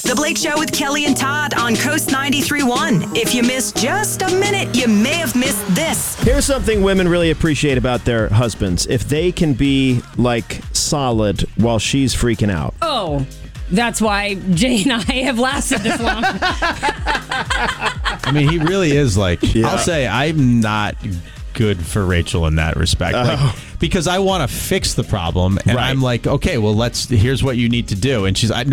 The Blake Show with Kelly and Todd on Coast 93.1. If you missed just a minute, you may have missed this. Here's something women really appreciate about their husbands. If they can be, like, solid while she's freaking out. Oh, that's why Jay and I have lasted this long. I mean, he really is like, I'll say I'm not good for Rachel in that respect. Because I want to fix the problem, and I'm like, okay, well, here's what you need to do. And she's,